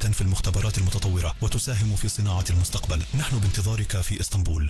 في المختبرات المتطورة وتساهم في صناعة المستقبل. نحن بانتظارك في اسطنبول.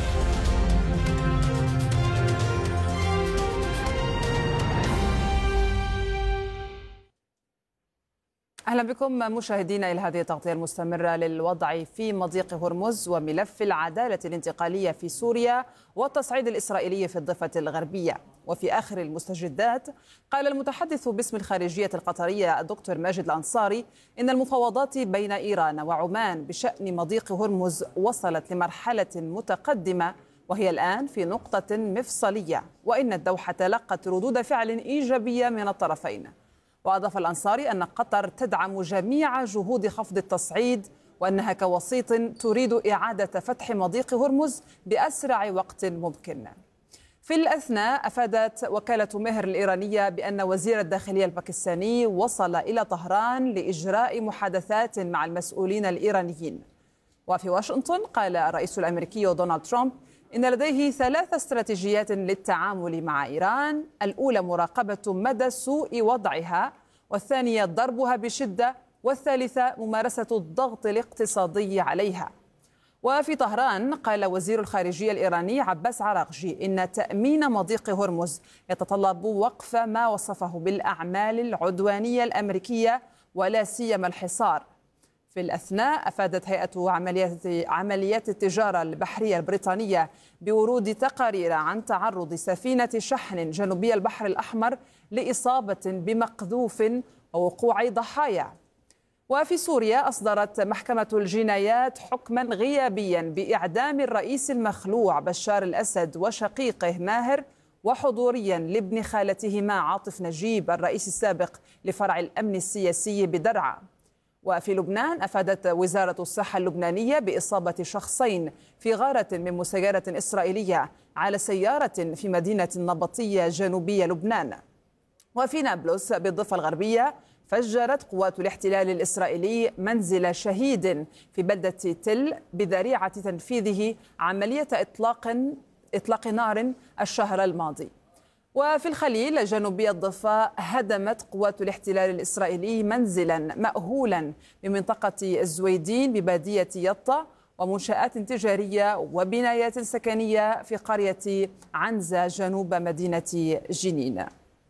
أهلا بكم مشاهدينا إلى هذه التغطية المستمرة للوضع في مضيق هرمز وملف العدالة الانتقالية في سوريا والتصعيد الإسرائيلي في الضفة الغربية. وفي آخر المستجدات قال المتحدث باسم الخارجية القطرية الدكتور ماجد الأنصاري إن المفاوضات بين إيران وعمان بشأن مضيق هرمز وصلت لمرحلة متقدمة وهي الآن في نقطة مفصلية، وإن الدوحة تلقت ردود فعل إيجابية من الطرفين. وأضاف الأنصاري أن قطر تدعم جميع جهود خفض التصعيد وأنها كوسيط تريد إعادة فتح مضيق هرمز بأسرع وقت ممكن. في الأثناء أفادت وكالة مهر الإيرانية بأن وزير الداخلية الباكستاني وصل إلى طهران لإجراء محادثات مع المسؤولين الإيرانيين. وفي واشنطن قال الرئيس الأمريكي دونالد ترامب إن لديه 3 استراتيجيات للتعامل مع إيران: الأولى مراقبة مدى سوء وضعها، والثانية ضربها بشدة، والثالثة ممارسة الضغط الاقتصادي عليها. وفي طهران قال وزير الخارجية الإيراني عباس عراقجي إن تأمين مضيق هرمز يتطلب وقف ما وصفه بالأعمال العدوانية الأمريكية ولا سيما الحصار. في الأثناء أفادت هيئة عمليات التجارة البحرية البريطانية بورود تقارير عن تعرض سفينة شحن جنوبي البحر الأحمر لإصابة بمقذوف ووقوع ضحايا. وفي سوريا أصدرت محكمة الجنايات حكما غيابيا بإعدام الرئيس المخلوع بشار الأسد وشقيقه ماهر، وحضوريا لابن خالتهما عاطف نجيب الرئيس السابق لفرع الأمن السياسي بدرعا. وفي لبنان أفادت وزارة الصحة اللبنانية بإصابة شخصين في غارة من مسيرة إسرائيلية على سيارة في مدينة النبطية جنوبي لبنان. وفي نابلس بالضفة الغربية فجرت قوات الاحتلال الإسرائيلي منزل شهيد في بلدة تل بذريعة تنفيذه عملية إطلاق نار الشهر الماضي. وفي الخليل جنوبي الضفة هدمت قوات الاحتلال الإسرائيلي منزلا مأهولا بمنطقة الزويدين ببادية يطا ومنشآت تجارية وبنايات سكنية في قرية عنزة جنوب مدينة جنين.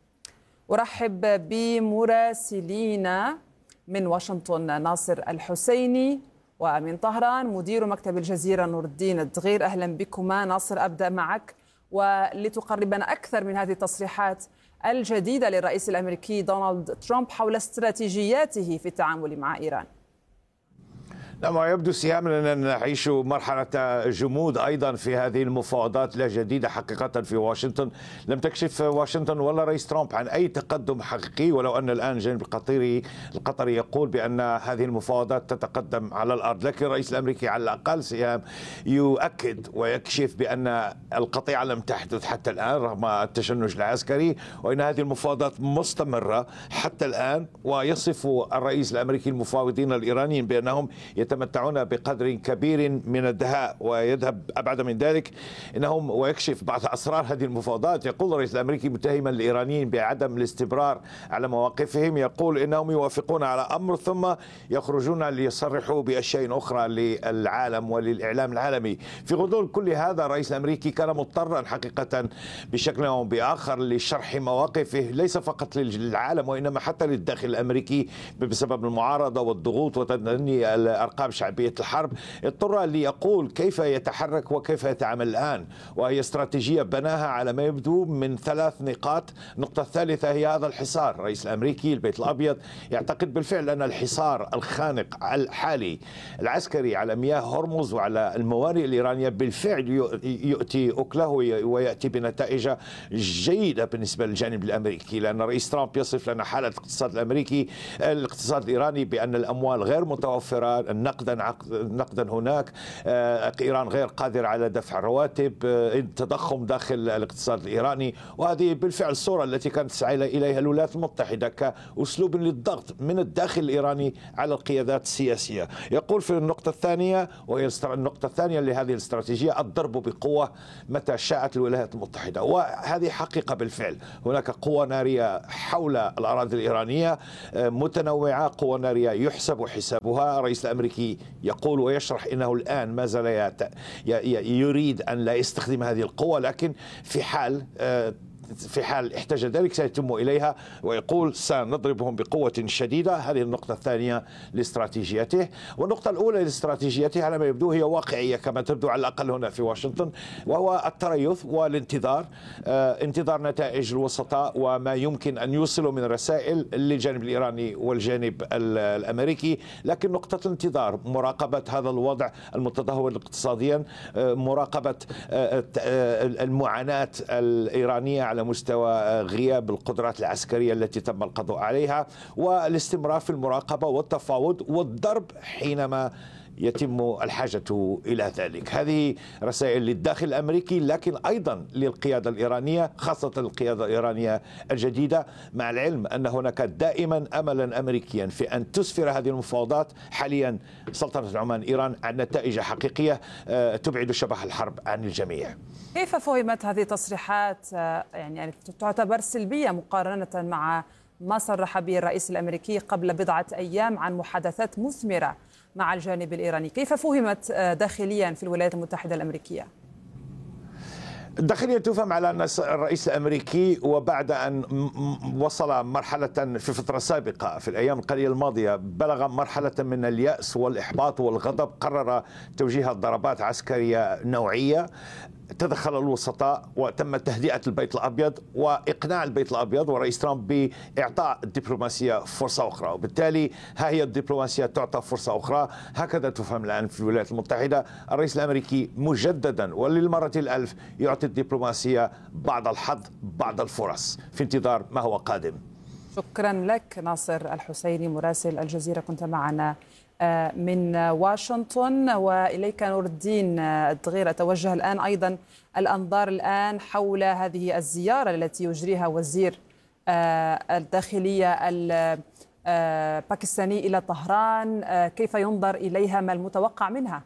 أرحب بمراسلينا من واشنطن ناصر الحسيني، ومن طهران مدير مكتب الجزيرة نور الدين الدغير. أهلا بكما. ناصر، أبدأ معك ولتقربنا أكثر من هذه التصريحات الجديدة للرئيس الأمريكي دونالد ترامب حول استراتيجياته في التعامل مع إيران. ما يبدو سهام أننا نعيش مرحلة جمود أيضا في هذه المفاوضات، لا جديدة حقيقة في واشنطن. لم تكشف واشنطن ولا رئيس ترامب عن أي تقدم حقيقي، ولو أن الآن الجانب القطري يقول بأن هذه المفاوضات تتقدم على الأرض. لكن الرئيس الأمريكي على الأقل سهام يؤكد ويكشف بأن القطيعة لم تحدث حتى الآن رغم التشنج العسكري، وأن هذه المفاوضات مستمرة حتى الآن. ويصف الرئيس الأمريكي المفاوضين الإيرانيين بأنهم يتمتعون بقدر كبير من الدهاء، ويذهب أبعد من ذلك إنهم ويكشف بعض أسرار هذه المفاوضات. يقول الرئيس الأمريكي متهما الإيرانيين بعدم الاستمرار على مواقفهم، يقول إنهم يوافقون على أمر ثم يخرجون ليصرحوا بأشياء أخرى للعالم وللإعلام العالمي. في غضون كل هذا الرئيس الأمريكي كان مضطرا حقيقة بشكل أو بآخر لشرح مواقفه ليس فقط للعالم وإنما حتى للداخل الأمريكي بسبب المعارضة والضغوط وتدني الأرقام شعبية الحرب. اضطر ليقول كيف يتحرك وكيف يتعامل الآن، وهي استراتيجية بناها على ما يبدو من 3 نقاط. النقطة الثالثة هي هذا الحصار. الرئيس الأمريكي البيت الأبيض يعتقد بالفعل أن الحصار الخانق الحالي العسكري على مياه هرمز وعلى الموانئ الإيرانية بالفعل يؤتي أكله ويأتي بنتائج جيدة بالنسبة للجانب الأمريكي، لأن الرئيس ترامب يصف لنا حالة الاقتصاد الأمريكي الاقتصاد الإيراني بأن الأموال غير متوفرة، النفط نقدا هناك. إيران غير قادرة على دفع الرواتب، التضخم داخل الاقتصاد الإيراني، وهذه بالفعل الصورة التي كانت تسعى إليها الولايات المتحدة كأسلوب للضغط من الداخل الإيراني على القيادات السياسية. يقول في النقطة الثانية، وهي النقطة الثانية لهذه الاستراتيجية، الضرب بقوة متى شاءت الولايات المتحدة. وهذه حقيقة بالفعل، هناك قوة نارية حول الأراضي الإيرانية متنوعة، قوة نارية يحسب حسابها. الرئيس الأمريكي يقول ويشرح إنه الآن ما زال يريد أن لا يستخدم هذه القوة، لكن في حال احتاج ذلك سيتم إليها، ويقول سنضربهم بقوة شديدة. هذه النقطة الثانية لاستراتيجيته. والنقطة الأولى لاستراتيجيته على ما يبدو هي واقعية كما تبدو على الأقل هنا في واشنطن، وهو التريث والانتظار، انتظار نتائج الوسطاء وما يمكن أن يوصلوا من رسائل للجانب الإيراني والجانب الأمريكي. لكن نقطة الانتظار، مراقبة هذا الوضع المتدهور اقتصاديا، مراقبة المعاناة الإيرانية على مستوى غياب القدرات العسكرية التي تم القضاء عليها، والاستمرار في المراقبة والتفاوض والضرب حينما يتم الحاجة إلى ذلك. هذه رسائل للداخل الأمريكي، لكن أيضا للقيادة الإيرانية، خاصة القيادة الإيرانية الجديدة، مع العلم أن هناك دائما أملا أمريكيا في أن تسفر هذه المفاوضات حاليا سلطنة عمان إيران عن نتائج حقيقية تبعد شبح الحرب عن الجميع. كيف فهمت هذه التصريحات يعني تعتبر سلبية مقارنة مع ما صرح به الرئيس الأمريكي قبل بضعة أيام عن محادثات مثمرة مع الجانب الإيراني؟ كيف فهمت داخليا في الولايات المتحدة الأمريكية؟ الداخلية تفهم على أن الرئيس الأمريكي، وبعد أن وصل مرحلة في فترة سابقة في الأيام القليلة الماضية بلغ مرحلة من اليأس والإحباط والغضب، قرر توجيه ضربات عسكرية نوعية. تدخل الوسطاء وتم تهدئة البيت الأبيض وإقناع البيت الأبيض ورئيس ترامب بإعطاء الدبلوماسية فرصة أخرى، وبالتالي ها هي الدبلوماسية تعطى فرصة أخرى. هكذا تفهم الآن في الولايات المتحدة. الرئيس الأمريكي مجددا وللمرة الألف يعطي الدبلوماسية بعض الحظ، بعض الفرص، في انتظار ما هو قادم. شكرا لك ناصر الحسيني مراسل الجزيرة، كنت معنا من واشنطن. وإليك نور الدين الدغير، توجه الآن أيضا الأنظار الآن حول هذه الزيارة التي يجريها وزير الداخلية الباكستاني إلى طهران، كيف ينظر إليها؟ ما المتوقع منها؟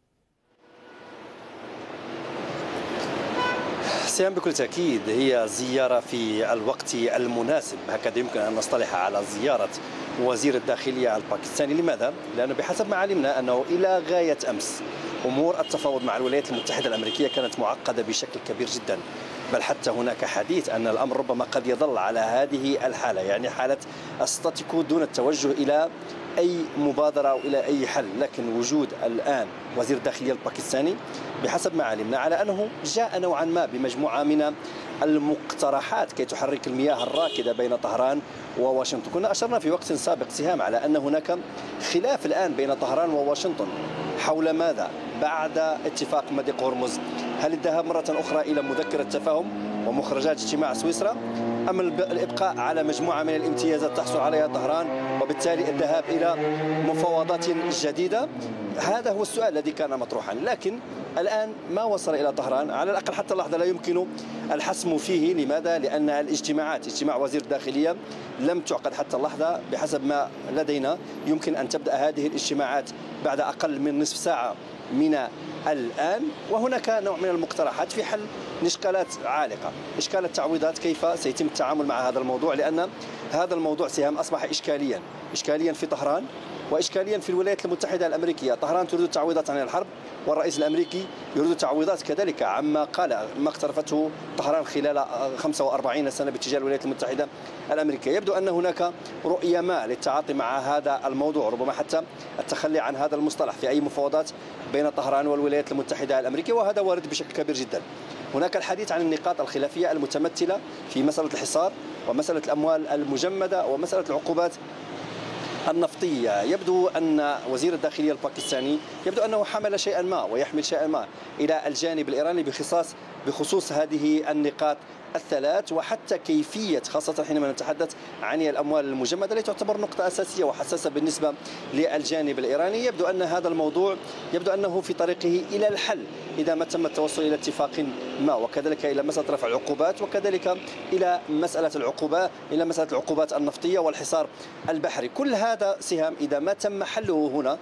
سيام بكل تأكيد هي زيارة في الوقت المناسب، هكذا يمكن أن نصطلح على زيارة وزير الداخلية الباكستاني. لماذا؟ لأنه بحسب ما علمنا أنه إلى غاية أمس أمور التفاوض مع الولايات المتحدة الأمريكية كانت معقدة بشكل كبير جدا، بل حتى هناك حديث أن الأمر ربما قد يظل على هذه الحالة، يعني حالة الستاتيكو دون التوجه إلى أي مبادرة أو إلى أي حل. لكن وجود الآن وزير الداخلية الباكستاني بحسب ما علمنا على أنه جاء نوعا ما بمجموعة من المقترحات كي تحرك المياه الراكدة بين طهران وواشنطن. كنا أشرنا في وقت سابق سهام على أن هناك خلاف الآن بين طهران وواشنطن حول ماذا بعد اتفاق مضيق هرمز. هل الذهاب مرة أخرى إلى مذكرة تفاهم ومخرجات اجتماع سويسرا، أم الإبقاء على مجموعة من الامتيازات تحصل عليها طهران وبالتالي الذهاب إلى مفاوضات جديدة؟ هذا هو السؤال الذي كان مطروحا، لكن الآن ما وصل إلى طهران على الأقل حتى اللحظة لا يمكن الحسم فيه. لماذا؟ لأن الاجتماعات، اجتماع وزير الداخلية لم تعقد حتى اللحظة بحسب ما لدينا. يمكن أن تبدأ هذه الاجتماعات بعد أقل من نصف ساعة من الآن، وهناك نوع من المقترحات في حل إشكالات عالقة، إشكال التعويضات، كيف سيتم التعامل مع هذا الموضوع، لأن هذا الموضوع سهام أصبح إشكاليا في طهران وإشكاليا في الولايات المتحدة الأمريكية. طهران تريد تعويضات عن الحرب، والرئيس الأمريكي يريد تعويضات كذلك عما ما اقترفته طهران خلال 45 سنة باتجاه الولايات المتحدة الأمريكية. يبدو أن هناك رؤية ما للتعاطي مع هذا الموضوع، ربما حتى التخلي عن هذا المصطلح في أي مفاوضات بين طهران والولايات المتحدة الأمريكية، وهذا وارد بشكل كبير جدا. هناك الحديث عن النقاط الخلافية المتمثلة في مسألة الحصار ومسألة الأموال المجمدة ومسألة العقوبات النفطية. يبدو أن وزير الداخلية الباكستاني يبدو أنه حمل شيئا ما ويحمل شيئا ما إلى الجانب الإيراني بخصوص هذه النقاط الثلاث، وحتى كيفية، خاصة حينما نتحدث عن الأموال المجمدة التي تعتبر نقطة أساسية وحساسة بالنسبة للجانب الإيراني. يبدو أن هذا الموضوع في طريقه إلى الحل إذا ما تم التوصل إلى اتفاق ما، وكذلك إلى مسألة رفع العقوبات، وكذلك إلى مسألة العقوبات النفطية والحصار البحري. كل هذا سهام إذا ما تم حله هنا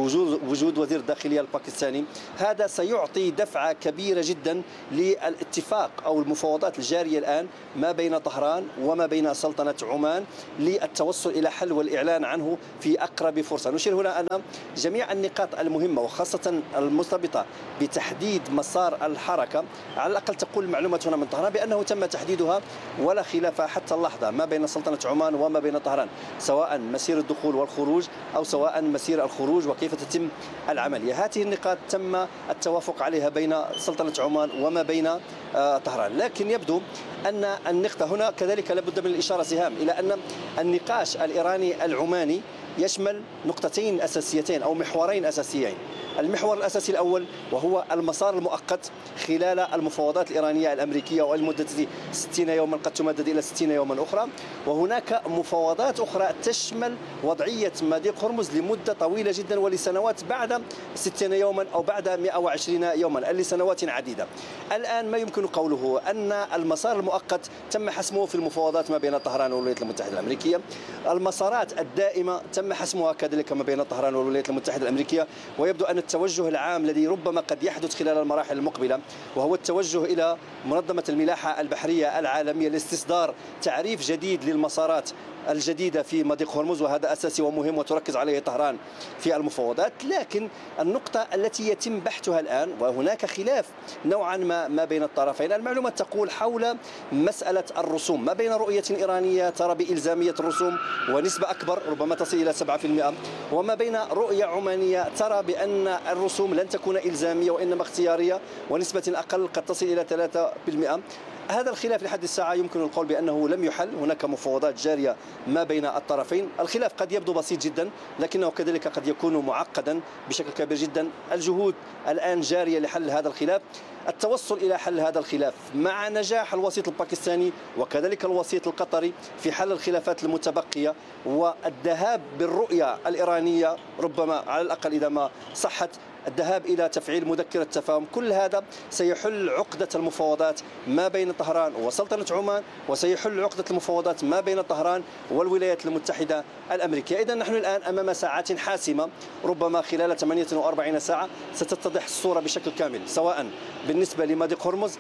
بوجود وزير الداخلية الباكستاني، هذا سيعطي دفعة كبيرة جدا للاتفاق أو المفاوضات الجارية الآن ما بين طهران وما بين سلطنة عمان للتوصل إلى حل والإعلان عنه في أقرب فرصة. نشير هنا أن جميع النقاط المهمة وخاصة المرتبطة بتحديد مسار الحركة، على الأقل تقول المعلومات هنا من طهران بأنه تم تحديدها ولا خلاف حتى اللحظة ما بين سلطنة عمان وما بين طهران، سواء مسير الدخول والخروج أو سواء مسير الخروج وكيف تتم العملية. هذه النقاط تم التوافق عليها بين سلطنة عمان وما بين طهران. لكن يبدو أن النقطة هنا كذلك لابد من الإشارة سهام إلى أن النقاش الإيراني العماني يشمل نقطتين أساسيتين أو محورين أساسيين. المحور الأساسي الأول وهو المسار المؤقت خلال المفاوضات الإيرانية الأمريكية ولمدة 60 يوما قد تمدد إلى 60 يوما أخرى، وهناك مفاوضات أخرى تشمل وضعية مضيق هرمز لمدة طويلة جدا ولسنوات بعد 60 يوما أو بعد 120 يوما، لسنوات عديدة. الآن ما يمكن قوله أن المسار المؤقت تم حسمه في المفاوضات ما بين طهران والولايات المتحدة الأمريكية، المسارات الدائمة تم حسمها كذلك ما بين طهران والولايات المتحدة الأمريكية، ويبدو أن التوجه العام الذي ربما قد يحدث خلال المراحل المقبلة وهو التوجه إلى منظمة الملاحة البحرية العالمية لاستصدار تعريف جديد للمسارات الجديدة في مضيق هرمز، وهذا أساسي ومهم وتركز عليه طهران في المفاوضات. لكن النقطة التي يتم بحثها الآن وهناك خلاف نوعا ما بين الطرفين، المعلومات تقول حول مسألة الرسوم ما بين رؤية إيرانية ترى بإلزامية الرسوم ونسبة أكبر ربما تصل إلى 7%، وما بين رؤية عمانية ترى بأن الرسوم لن تكون إلزامية وإنما اختيارية ونسبة أقل قد تصل إلى 3%. هذا الخلاف لحد الساعة يمكن القول بأنه لم يحل، هناك مفاوضات جارية ما بين الطرفين. الخلاف قد يبدو بسيط جدا لكنه كذلك قد يكون معقدا بشكل كبير جدا. الجهود الآن جارية لحل هذا الخلاف، التوصل إلى حل هذا الخلاف مع نجاح الوسيط الباكستاني وكذلك الوسيط القطري في حل الخلافات المتبقية والذهاب بالرؤية الإيرانية ربما على الأقل إذا ما صحت الذهاب إلى تفعيل مذكرة تفاهم. كل هذا سيحل عقدة المفاوضات ما بين طهران وسلطنة عمان، وسيحل عقدة المفاوضات ما بين طهران والولايات المتحدة الأمريكية. إذن نحن الآن أمام ساعات حاسمة، ربما خلال 48 ساعة ستتضح الصورة بشكل كامل، سواء بالنسبة لمضيق هرمز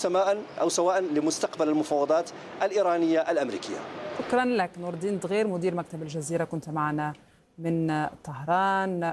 أو سواء لمستقبل المفاوضات الإيرانية الأمريكية. شكرا لك نور الدين دغير مدير مكتب الجزيرة، كنت معنا من طهران.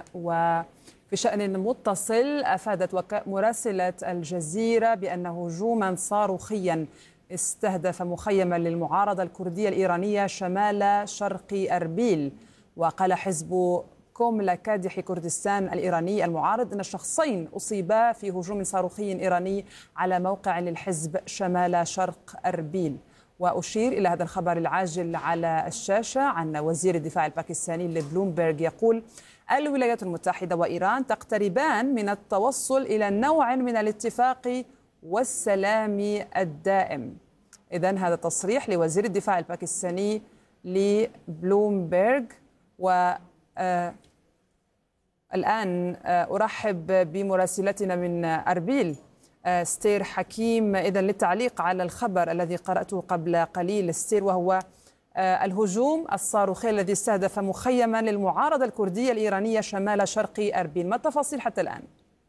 وفي شأن متصل، أفادت مراسلة الجزيرة بأن هجوما صاروخيا استهدف مخيما للمعارضة الكردية الإيرانية شمال شرق أربيل. وقال حزب كوملا كادح كردستان الإيراني المعارض أن شخصين أصيبا في هجوم صاروخي إيراني على موقع للحزب شمال شرق أربيل. وأشير إلى هذا الخبر العاجل على الشاشة عن وزير الدفاع الباكستاني لبلومبرغ يقول: الولايات المتحدة وإيران تقتربان من التوصل إلى نوع من الاتفاق والسلام الدائم. إذن هذا تصريح لوزير الدفاع الباكستاني لبلومبرغ. والآن أرحب بمراسلتنا من أربيل ستير حكيم إذن للتعليق على الخبر الذي قرأته قبل قليل ستير، وهو الهجوم الصاروخي الذي استهدف مخيما للمعارضة الكردية الإيرانية شمال شرق أربيل. ما التفاصيل حتى الآن؟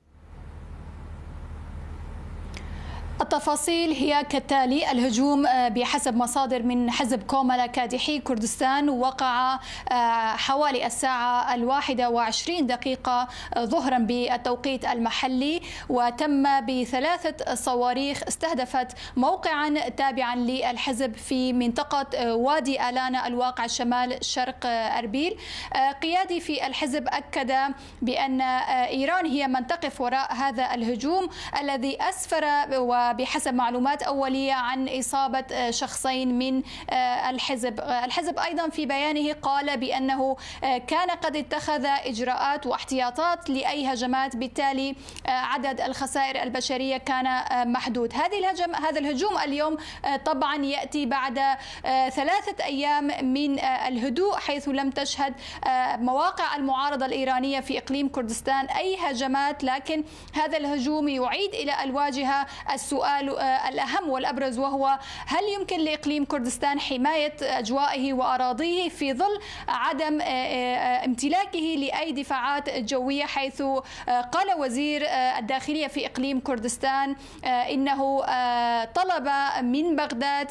التفاصيل هي كالتالي: الهجوم بحسب مصادر من حزب كوملا كادحي كردستان وقع حوالي الساعة 21 ظهرا بالتوقيت المحلي، وتم ب3 صواريخ استهدفت موقعا تابعا للحزب في منطقة وادي آلانا الواقع شمال شرق أربيل. قيادي في الحزب أكد بأن إيران هي من تقف وراء هذا الهجوم الذي أسفر وبحسب معلومات أولية عن إصابة شخصين من الحزب. الحزب أيضا في بيانه قال بأنه كان قد اتخذ إجراءات واحتياطات لأي هجمات، بالتالي عدد الخسائر البشرية كان محدود. هذا الهجوم اليوم طبعا يأتي بعد 3 أيام من الهدوء، حيث لم تشهد مواقع المعارضة الإيرانية في إقليم كردستان أي هجمات، لكن هذا الهجوم يعيد إلى الواجهة السؤال الأهم والأبرز، وهو هل يمكن لإقليم كردستان حماية أجوائه وأراضيه في ظل عدم امتلاكه لأي دفاعات جوية، حيث قال وزير الداخلية في إقليم كردستان إنه طلب من بغداد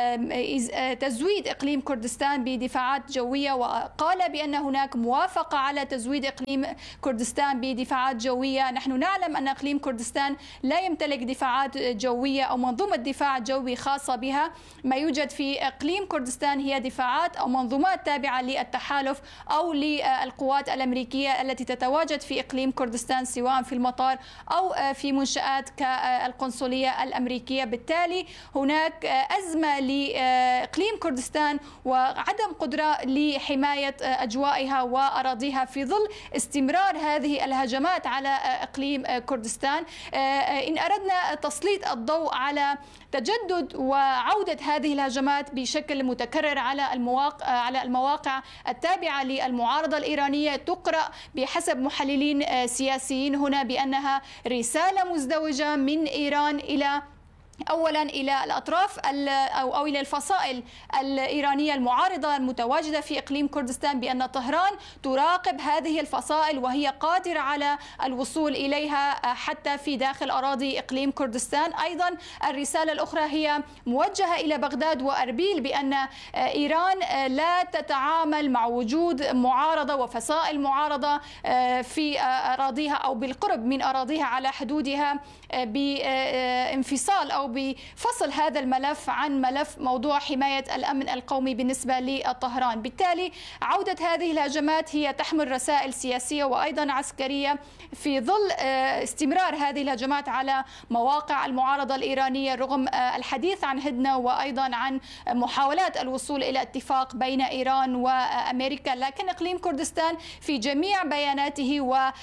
تزويد إقليم كردستان بدفاعات جوية، وقال بأن هناك موافقة على تزويد إقليم كردستان بدفاعات جوية. نحن نعلم أن إقليم كردستان لا يمتلك دفاعات جوية أو منظومة دفاع جوي خاصة بها. ما يوجد في إقليم كردستان هي دفاعات أو منظومات تابعة للتحالف أو للقوات الأمريكية التي تتواجد في إقليم كردستان، سواء في المطار أو في منشآت كالقنصلية الأمريكية. بالتالي هناك أزمة لإقليم كردستان وعدم قدرة لحماية أجوائها وأراضيها في ظل استمرار هذه الهجمات على إقليم كردستان. إن أردنا تسليط الضوء على تجدد وعودة هذه الهجمات بشكل متكرر على المواقع التابعة للمعارضة الإيرانية، تقرأ بحسب محللين سياسيين هنا بأنها رسالة مزدوجة من إيران أولا إلى الأطراف أو إلى الفصائل الإيرانية المعارضة المتواجدة في إقليم كردستان، بأن طهران تراقب هذه الفصائل وهي قادرة على الوصول إليها حتى في داخل أراضي إقليم كردستان. أيضا الرسالة الأخرى هي موجهة إلى بغداد وأربيل بأن إيران لا تتعامل مع وجود معارضة وفصائل معارضة في أراضيها أو بالقرب من أراضيها على حدودها بانفصال أو بفصل هذا الملف عن ملف موضوع حماية الأمن القومي بالنسبة لطهران. بالتالي عودة هذه الهجمات هي تحمل رسائل سياسية وأيضا عسكرية في ظل استمرار هذه الهجمات على مواقع المعارضة الإيرانية، رغم الحديث عن هدنة وأيضا عن محاولات الوصول إلى اتفاق بين إيران وأمريكا. لكن إقليم كردستان في جميع بياناته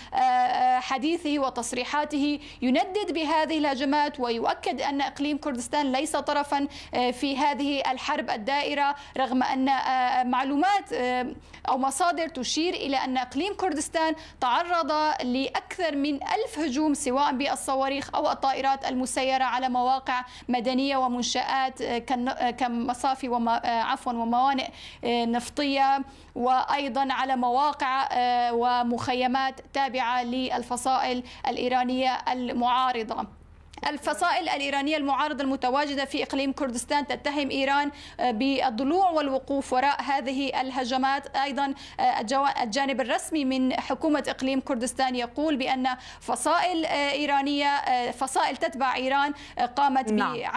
وحديثه وتصريحاته يندد بهذه الهجمات ويؤكد أن إقليم كردستان ليس طرفا في هذه الحرب الدائرة، رغم أن معلومات أو مصادر تشير إلى أن إقليم كردستان تعرض لأكثر من 1000 هجوم سواء بالصواريخ أو الطائرات المسيرة على مواقع مدنية ومنشآت كمصافي وموانئ نفطية، وأيضا على مواقع ومخيمات تابعة للفصائل الإيرانية المعارضة. الفصائل الإيرانية المعارضة المتواجدة في إقليم كردستان تتهم إيران بالضلوع والوقوف وراء هذه الهجمات. أيضا الجانب الرسمي من حكومة إقليم كردستان يقول بأن فصائل إيرانية، فصائل تتبع إيران، قامت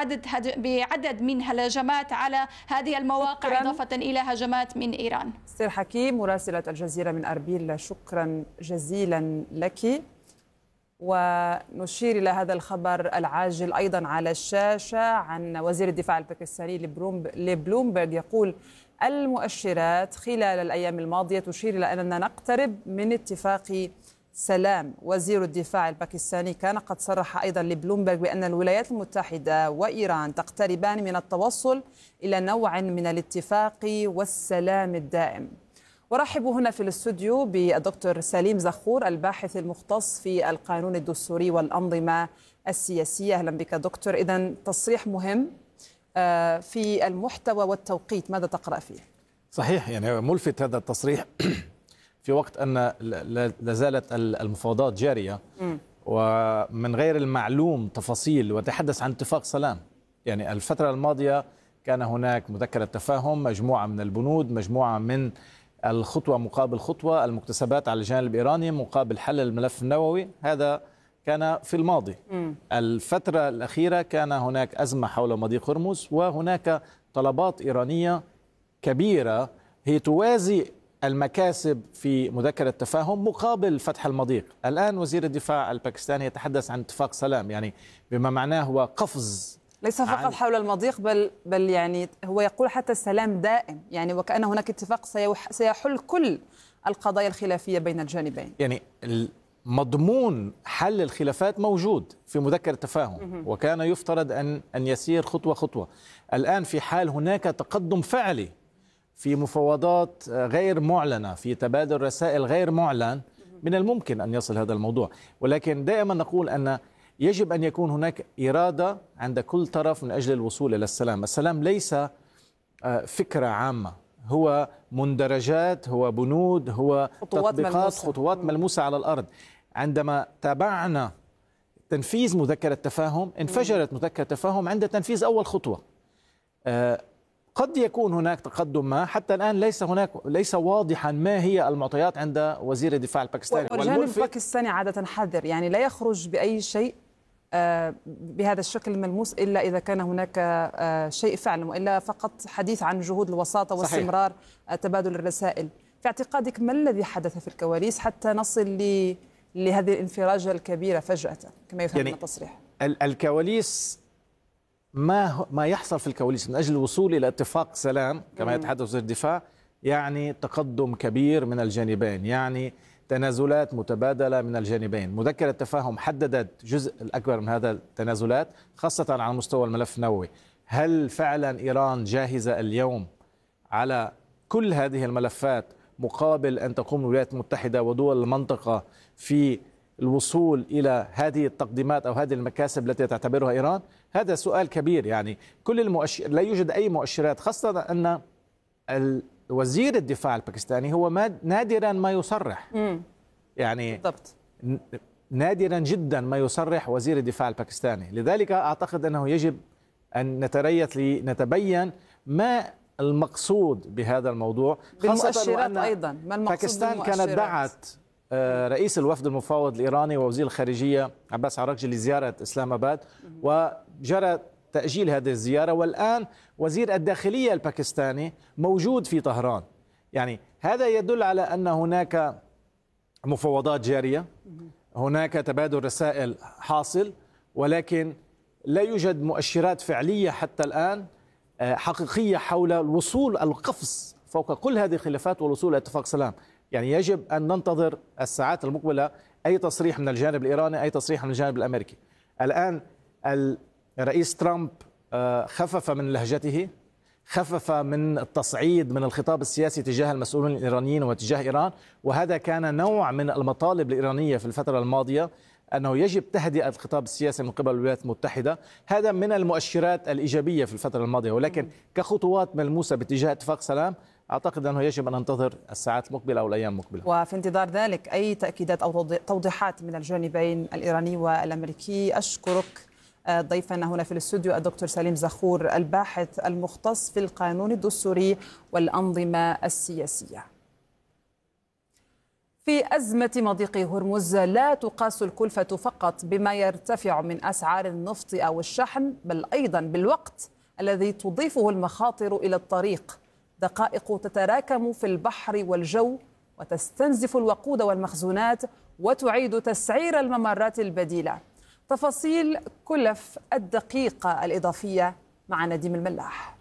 بعدد من الهجمات على هذه المواقع إضافة إلى هجمات من إيران. سير حكيم مراسلة الجزيرة من أربيل، شكرا جزيلا لك. ونشير إلى هذا الخبر العاجل أيضا على الشاشة عن وزير الدفاع الباكستاني لبلومبرغ، يقول المؤشرات خلال الأيام الماضية تشير إلى أننا نقترب من اتفاق سلام. وزير الدفاع الباكستاني كان قد صرح أيضا لبلومبرغ بأن الولايات المتحدة وإيران تقتربان من التوصل إلى نوع من الاتفاق والسلام الدائم. ورحب هنا في الاستوديو بالدكتور سليم زخور، الباحث المختص في القانون الدستوري والأنظمة السياسية. أهلا بك دكتور. إذن تصريح مهم في المحتوى والتوقيت، ماذا تقرأ فيه؟ صحيح، يعني ملفت هذا التصريح في وقت أن لازالت المفاوضات جارية ومن غير المعلوم تفاصيل، وتحدث عن اتفاق سلام. يعني الفترة الماضية كان هناك مذكرة تفاهم، مجموعة من البنود، مجموعة من الخطوة مقابل خطوة، المكتسبات على الجانب الإيراني مقابل حل الملف النووي. هذا كان في الماضي. الفترة الأخيرة كان هناك أزمة حول مضيق هرمز، وهناك طلبات إيرانية كبيرة هي توازي المكاسب في مذكرة تفاهم مقابل فتح المضيق. الآن وزير الدفاع الباكستاني يتحدث عن اتفاق سلام، يعني بما معناه هو قفز ليس فقط حول المضيق بل يعني هو يقول حتى السلام دائم، يعني وكأن هناك اتفاق سيحل كل القضايا الخلافية بين الجانبين. يعني مضمون حل الخلافات موجود في مذكرة التفاهم، وكان يفترض أن يسير خطوة خطوة. الآن في حال هناك تقدم فعلي في مفاوضات غير معلنة، في تبادل رسائل غير معلن، من الممكن أن يصل هذا الموضوع. ولكن دائما نقول أن يجب أن يكون هناك إرادة عند كل طرف من أجل الوصول إلى السلام. السلام ليس فكرة عامة، هو مندرجات، هو بنود، هو تطبيقات، خطوات ملموسة على الأرض. عندما تابعنا تنفيذ مذكرة تفاهم، انفجرت مذكرة تفاهم عند تنفيذ أول خطوة. قد يكون هناك تقدم ما، حتى الآن ليس واضحا ما هي المعطيات عند وزير الدفاع الباكستاني. والجانب الباكستاني عادة حذر، يعني لا يخرج بأي شيء بهذا الشكل الملموس إلا إذا كان هناك شيء فعلا، وإلا فقط حديث عن جهود الوساطة واستمرار تبادل الرسائل. في اعتقادك ما الذي حدث في الكواليس حتى نصل لهذه الانفراجة الكبيرة فجأة كما يفهم يعني التصريح؟ الكواليس ما يحصل في الكواليس من أجل الوصول إلى اتفاق سلام كما يتحدث وزير الدفاع، يعني تقدم كبير من الجانبين، يعني تنازلات متبادلة من الجانبين. مذكرة التفاهم حددت جزء الأكبر من هذا التنازلات، خاصة على مستوى الملف النووي. هل فعلا إيران جاهزة اليوم على كل هذه الملفات مقابل أن تقوم الولايات المتحدة ودول المنطقة في الوصول إلى هذه التقديمات أو هذه المكاسب التي تعتبرها إيران؟ هذا سؤال كبير. يعني كل لا يوجد أي مؤشرات، خاصة أن وزير الدفاع الباكستاني هو نادرا ما يصرح، يعني بالضبط نادرا جدا ما يصرح وزير الدفاع الباكستاني. لذلك أعتقد أنه يجب أن نتريث لنتبين ما المقصود بهذا الموضوع، خاصة وأن أيضا ما المقصود باكستان كانت دعت رئيس الوفد المفاوض الإيراني ووزير الخارجية عباس عراقجي لزيارة إسلام آباد، وجرى تأجيل هذه الزيارة، والآن وزير الداخلية الباكستاني موجود في طهران. يعني هذا يدل على أن هناك مفاوضات جارية، هناك تبادل رسائل حاصل، ولكن لا يوجد مؤشرات فعلية حتى الآن حقيقية حول الوصول القفز فوق كل هذه الخلافات والوصول إلى اتفاق سلام. يعني يجب أن ننتظر الساعات المقبلة أي تصريح من الجانب الإيراني، أي تصريح من الجانب الأمريكي. الآن الرئيس ترامب خفف من لهجته، خفف من التصعيد من الخطاب السياسي تجاه المسؤولين الإيرانيين وتجاه إيران، وهذا كان نوع من المطالب الإيرانية في الفترة الماضية، أنه يجب تهدئة الخطاب السياسي من قبل الولايات المتحدة. هذا من المؤشرات الإيجابية في الفترة الماضية، ولكن كخطوات ملموسة باتجاه اتفاق سلام أعتقد أنه يجب أن ننتظر الساعات المقبلة أو الأيام المقبلة. وفي انتظار ذلك أي تأكيدات أو توضيحات من الجانبين الإيراني والأمريكي. أشكرك ضيفنا هنا في الاستوديو الدكتور سليم زخور، الباحث المختص في القانون الدستوري والأنظمة السياسية. في أزمة مضيق هرمز لا تقاس الكلفة فقط بما يرتفع من أسعار النفط أو الشحن، بل أيضا بالوقت الذي تضيفه المخاطر إلى الطريق. دقائق تتراكم في البحر والجو وتستنزف الوقود والمخزونات وتعيد تسعير الممرات البديلة. تفاصيل كلف الدقيقة الإضافية مع نديم الملاح.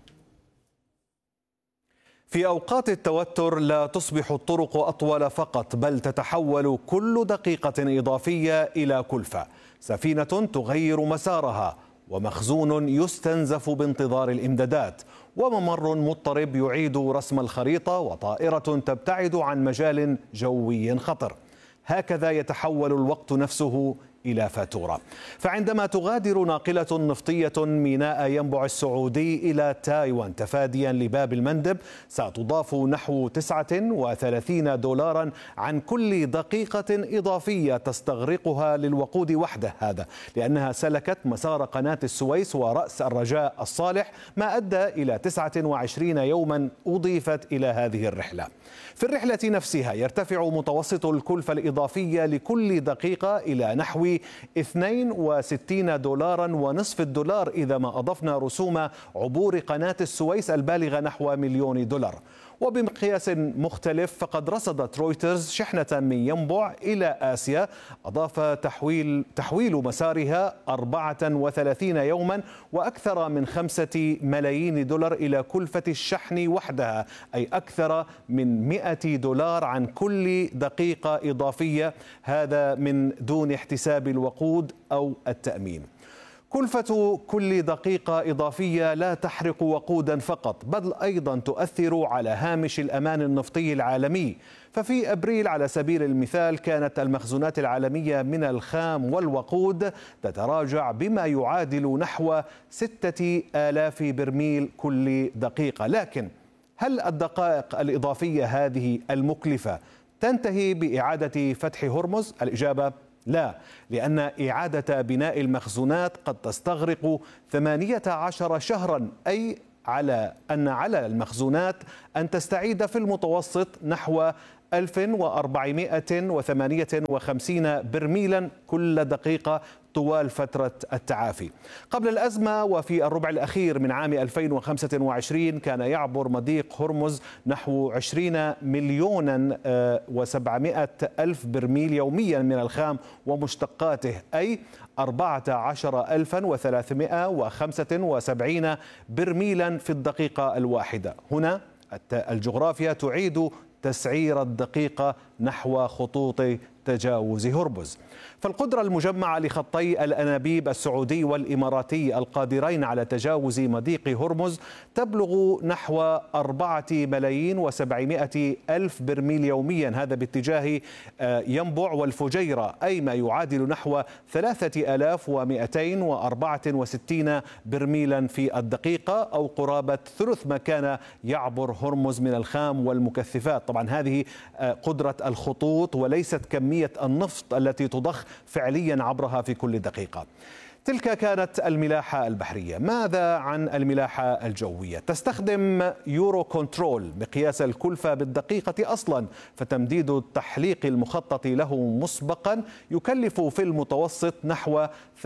في أوقات التوتر لا تصبح الطرق أطول فقط، بل تتحول كل دقيقة إضافية إلى كلفة. سفينة تغير مسارها، ومخزون يستنزف بانتظار الإمدادات، وممر مضطرب يعيد رسم الخريطة، وطائرة تبتعد عن مجال جوي خطر. هكذا يتحول الوقت نفسه إلى فاتورة. فعندما تغادر ناقلة نفطية ميناء ينبع السعودي إلى تايوان تفاديا لباب المندب، ستضاف نحو 39 دولارا عن كل دقيقة إضافية تستغرقها للوقود وحده، هذا لأنها سلكت مسار قناة السويس ورأس الرجاء الصالح، ما أدى إلى 29 يوما أضيفت إلى هذه الرحلة. في الرحلة نفسها يرتفع متوسط الكلفة الإضافية لكل دقيقة إلى نحو 62 دولارا ونصف الدولار إذا ما أضفنا رسوم عبور قناة السويس البالغة نحو $1,000,000. وبمقياس مختلف فقد رصدت رويترز شحنة من ينبع إلى آسيا أضاف تحويل مسارها 34 يوما وأكثر من 5 ملايين دولار إلى كلفة الشحن وحدها، أي أكثر من $100 عن كل دقيقة إضافية، هذا من دون احتساب الوقود أو التأمين. كلفة كل دقيقة إضافية لا تحرق وقودا فقط، بل أيضا تؤثر على هامش الأمان النفطي العالمي. ففي أبريل على سبيل المثال كانت المخزونات العالمية من الخام والوقود تتراجع بما يعادل نحو 6000 برميل كل دقيقة. لكن هل الدقائق الإضافية هذه المكلفة تنتهي بإعادة فتح هرمز؟ الإجابة لا، لأن إعادة بناء المخزونات قد تستغرق 18 شهرا، أي على المخزونات أن تستعيد في المتوسط نحو 1458 برميلا كل دقيقة طوال فترة التعافي. قبل الأزمة وفي الربع الأخير من عام 2025 كان يعبر مضيق هرمز نحو 20,700,000 برميل يوميا من الخام ومشتقاته، أي 14,375 برميلا في الدقيقة الواحدة. هنا الجغرافيا تعيد تسعير الدقيقة نحو خطوط تجاوز هرمز. فالقدرة المجمعة لخطي الأنابيب السعودي والإماراتي القادرين على تجاوز مضيق هرمز تبلغ نحو 4,700,000 برميل يوميا، هذا باتجاه ينبع والفجيرة، أي ما يعادل نحو 3,264 برميلا في الدقيقة، أو قرابة ثلث ما كان يعبر هرمز من الخام والمكثفات. طبعا هذه قدرة الخطوط وليست كمية النفط التي تضخ فعليا عبرها في كل دقيقة. تلك كانت الملاحة البحرية. ماذا عن الملاحة الجوية؟ تستخدم يورو كنترول مقياس الكلفة بالدقيقة أصلا، فتمديد التحليق المخطط له مسبقا يكلف في المتوسط نحو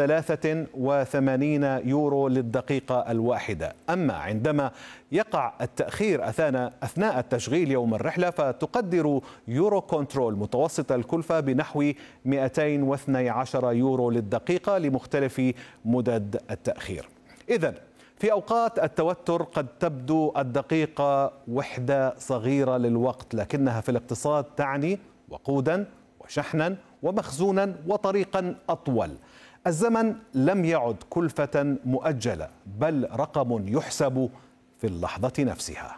83 يورو للدقيقة الواحدة. أما عندما يقع التأخير أثناء التشغيل يوم الرحلة فتقدر يورو كنترول متوسط الكلفة بنحو 212 يورو للدقيقة لمختلف مدد التأخير. إذن في أوقات التوتر قد تبدو الدقيقة وحدة صغيرة للوقت، لكنها في الاقتصاد تعني وقودا وشحنا ومخزونا وطريقا أطول. الزمن لم يعد كلفة مؤجلة، بل رقم يحسب في اللحظة نفسها.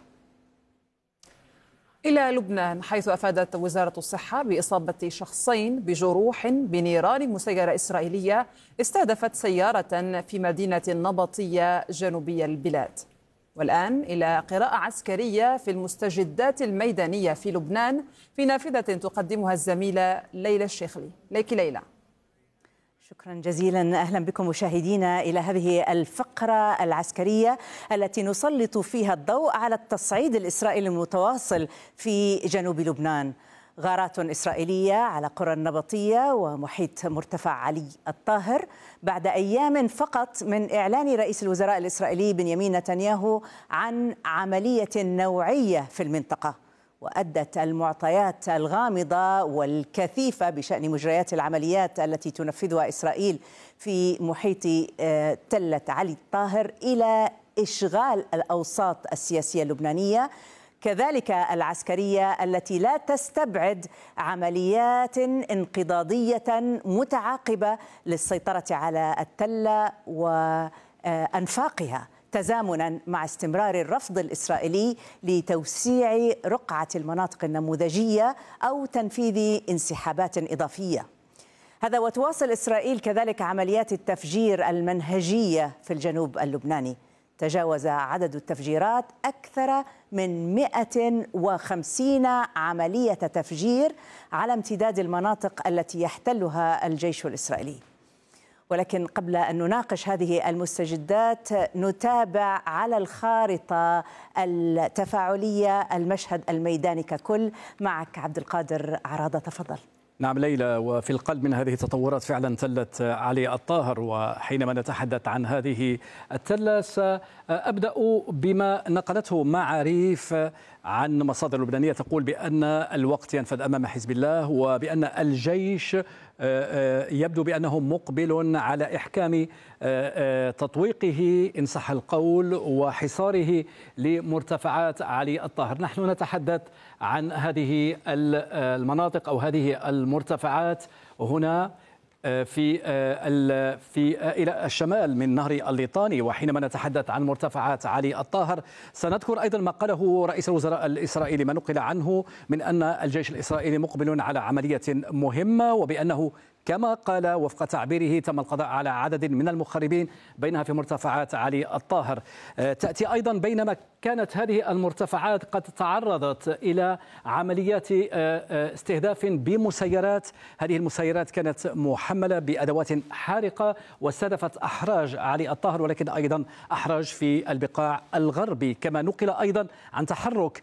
إلى لبنان، حيث أفادت وزارة الصحة بإصابة شخصين بجروح بنيران مسيرة إسرائيلية استهدفت سيارة في مدينة النبطية جنوبي البلاد. والآن إلى قراءة عسكرية في المستجدات الميدانية في لبنان في نافذة تقدمها الزميلة ليلى الشيخلي. ليكي ليلى. شكرا جزيلا، أهلا بكم مشاهدينا إلى هذه الفقرة العسكرية التي نسلط فيها الضوء على التصعيد الإسرائيلي المتواصل في جنوب لبنان. غارات إسرائيلية على قرى النبطية ومحيط مرتفع علي الطاهر بعد أيام فقط من إعلان رئيس الوزراء الإسرائيلي بنيامين نتنياهو عن عملية نوعية في المنطقة. وأدت المعطيات الغامضة والكثيفة بشأن مجريات العمليات التي تنفذها إسرائيل في محيط تلة علي الطاهر إلى إشغال الأوساط السياسية اللبنانية، كذلك العسكرية، التي لا تستبعد عمليات انقضاضية متعاقبة للسيطرة على التلة وأنفاقها، تزامنا مع استمرار الرفض الإسرائيلي لتوسيع رقعة المناطق النموذجية أو تنفيذ انسحابات إضافية. هذا وتواصل إسرائيل كذلك عمليات التفجير المنهجية في الجنوب اللبناني. تجاوز عدد التفجيرات أكثر من 150 عملية تفجير على امتداد المناطق التي يحتلها الجيش الإسرائيلي. ولكن قبل أن نناقش هذه المستجدات نتابع على الخارطة التفاعلية المشهد الميداني ككل. معك عبد القادر عراضة، تفضل. نعم ليلى، وفي القلب من هذه التطورات فعلا تلة علي الطاهر. وحينما نتحدث عن هذه التلة سأبدأ بما نقلته معاريف عن مصادر لبنانية تقول بأن الوقت ينفذ أمام حزب الله، وبأن الجيش يبدو بأنه مقبل على إحكام تطويقه إن صح القول وحصاره لمرتفعات علي الطاهر. نحن نتحدث عن هذه المناطق أو هذه المرتفعات هنا إلى الشمال من نهر الليطاني. وحينما نتحدث عن مرتفعات علي الطاهر سنذكر أيضا ما قاله رئيس الوزراء الإسرائيلي، ما نقل عنه من أن الجيش الإسرائيلي مقبل على عملية مهمة، وبأنه كما قال وفق تعبيره تم القضاء على عدد من المخربين بينها في مرتفعات علي الطاهر. تأتي أيضا بينما كانت هذه المرتفعات قد تعرضت إلى عمليات استهداف بمسيرات. هذه المسيرات كانت محملة بأدوات حارقة واستهدفت أحراج علي الطاهر، ولكن أيضا أحراج في البقاع الغربي. كما نقل أيضا عن تحرك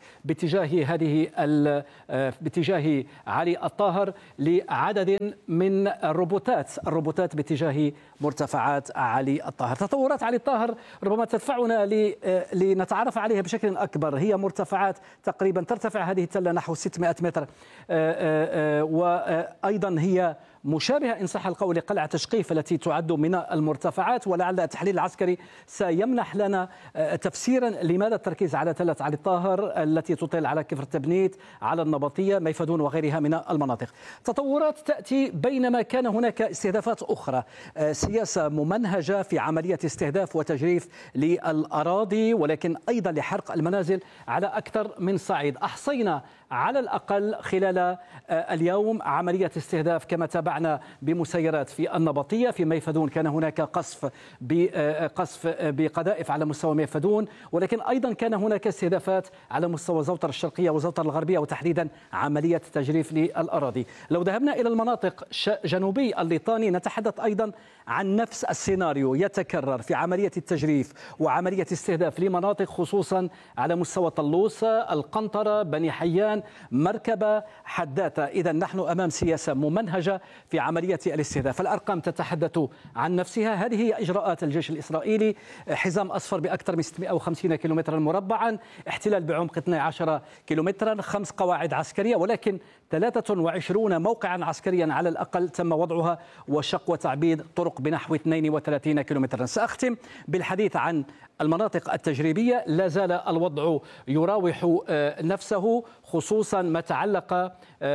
باتجاه علي الطاهر لعدد من الروبوتات باتجاه مرتفعات علي الطاهر. تطورات علي الطاهر ربما تدفعنا لنتعرف عليها بشكل أكبر. هي مرتفعات تقريبا ترتفع هذه التلة نحو 600 متر، وأيضا هي مشابهة إن صح القول لقلعة تشقيف التي تعد من المرتفعات. ولعل التحليل العسكري سيمنح لنا تفسيرا لماذا التركيز على تلة علي الطاهر التي تطل على كفر تبنيت، على النبطية، ميفدون وغيرها من المناطق. تطورات تأتي بينما كان هناك استهدافات أخرى، سياسة ممنهجة في عملية استهداف وتجريف للأراضي، ولكن أيضا لحرق المنازل على أكثر من صعيد. أحصينا على الأقل خلال اليوم عملية استهداف كما تابعنا بمسيرات في النبطية. في ميفدون كان هناك قصف بقذائف على مستوى ميفدون، ولكن أيضا كان هناك استهدافات على مستوى زوطر الشرقية وزوطر الغربية، وتحديدا عملية تجريف للأراضي. لو ذهبنا إلى المناطق جنوبي الليطاني نتحدث أيضا عن نفس السيناريو يتكرر في عملية التجريف وعملية استهداف لمناطق خصوصا على مستوى طلوسة، القنطرة، بني حيان، مركبة، حداثة. إذا نحن أمام سياسة ممنهجة في عملية الاستهداف. الأرقام تتحدث عن نفسها. هذه هي إجراءات الجيش الإسرائيلي: حزام أصفر بأكثر من 650 كيلومترا مربعا، احتلال بعمق 12 كيلومترا، 5 قواعد عسكرية، ولكن 23 موقعا عسكريا على الأقل تم وضعها، وشق وتعبيد طرق بنحو 32 كيلومترا. سأختم بالحديث عن المناطق التجريبية. لا زال الوضع يراوح نفسه، خصوصا ما تعلق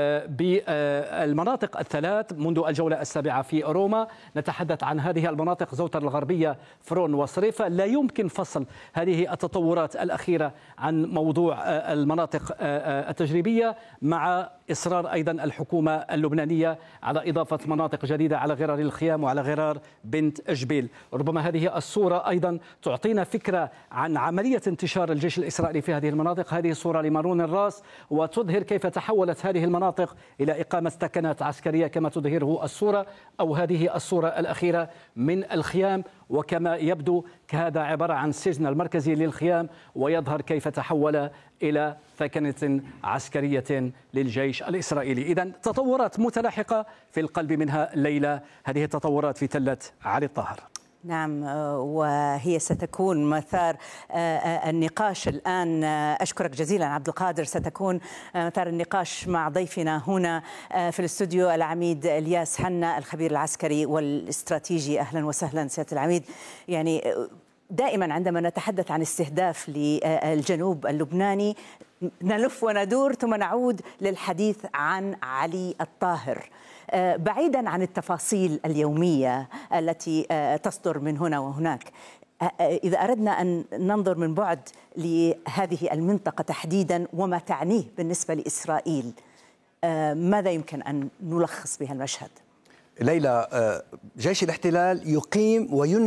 بالمناطق الثلاث منذ الجولة السابعة في روما. نتحدث عن هذه المناطق: زوتر الغربية، فرون وصريفة. لا يمكن فصل هذه التطورات الأخيرة عن موضوع المناطق التجريبية، مع إصرار أيضا الحكومة اللبنانية على إضافة مناطق جديدة على غرار الخيام وعلى غرار بنت جبيل. ربما هذه الصورة أيضا تعطينا فكرة عن عملية انتشار الجيش الإسرائيلي في هذه المناطق. هذه الصورة لمارون الراس، وتظهر كيف تحولت هذه المناطق إلى إقامة سكنات عسكرية كما تظهره الصورة، أو هذه الصورة الأخيرة من الخيام، وكما يبدو هذا عبارة عن السجن المركزي للخيام، ويظهر كيف تحول إلى ثكنة عسكرية للجيش الإسرائيلي. إذن تطورات متلاحقة في القلب منها ليلى هذه التطورات في تلة علي الطاهر. نعم، وهي ستكون مثار النقاش الآن. أشكرك جزيلا عبد القادر. ستكون مثار النقاش مع ضيفنا هنا في الاستوديو العميد الياس حنا، الخبير العسكري والاستراتيجي. أهلا وسهلا سيادة العميد. يعني دائما عندما نتحدث عن استهداف للجنوب اللبناني نلف وندور ثم نعود للحديث عن علي الطاهر، بعيدا عن التفاصيل اليومية التي تصدر من هنا وهناك. إذا أردنا أن ننظر من بعد لهذه المنطقة تحديدا وما تعنيه بالنسبة لإسرائيل، ماذا يمكن أن نلخص بها المشهد؟ ليلى، جيش الاحتلال يقيم وينشئ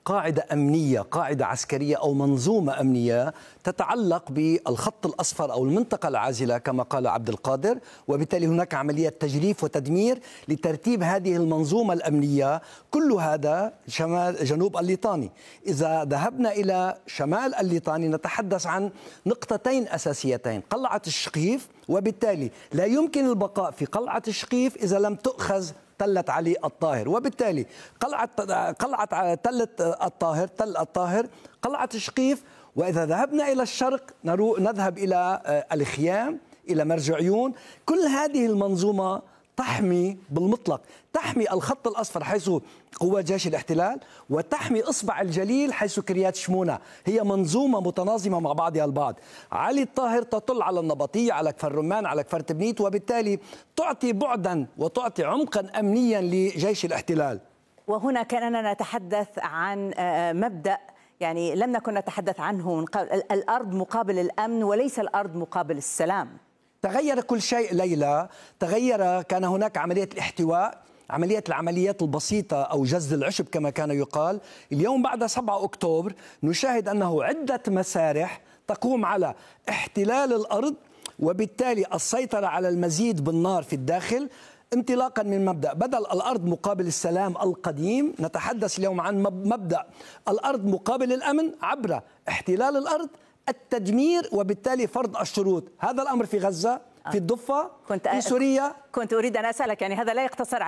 قاعدة أمنية، قاعدة عسكرية أو منظومة أمنية تتعلق بالخط الأصفر أو المنطقة العازلة كما قال عبد القادر، وبالتالي هناك عملية تجريف وتدمير لترتيب هذه المنظومة الأمنية. كل هذا شمال جنوب الليطاني. إذا ذهبنا إلى شمال الليطاني نتحدث عن نقطتين أساسيتين: قلعة الشقيف، وبالتالي لا يمكن البقاء في قلعة الشقيف إذا لم تؤخذ تلة علي الطاهر، وبالتالي قلعة تل الطاهر، قلعة الشقيف. وإذا ذهبنا إلى الشرق نذهب إلى الخيام، إلى مرج عيون. كل هذه المنظومة تحمي بالمطلق، تحمي الخط الأصفر حيث قوات جيش الاحتلال، وتحمي إصبع الجليل حيث كريات شمونة. هي منظومة متناظمة مع بعضها البعض. علي الطاهر تطل على النبطية، على كفر رمان، على كفر تبنيت، وبالتالي تعطي بعدا وتعطي عمقا أمنيا لجيش الاحتلال. وهنا كأننا نتحدث عن مبدأ يعني لم نكن نتحدث عنه من قبل، الأرض مقابل الأمن وليس الأرض مقابل السلام. تغير كل شيء ليلى، تغير. كان هناك عملية الاحتواء، العمليات البسيطة أو جز العشب كما كان يقال. اليوم بعد 7 أكتوبر نشاهد أنه عدة مسارح تقوم على احتلال الأرض، وبالتالي السيطرة على المزيد بالنار في الداخل، انطلاقا من مبدأ بدل الأرض مقابل السلام القديم نتحدث اليوم عن مبدأ الأرض مقابل الأمن عبر احتلال الأرض، التدمير، وبالتالي فرض الشروط. هذا الأمر في غزة، في الضفة، في سوريا. كنت أريد أن أسألك، يعني هذا لا يقتصر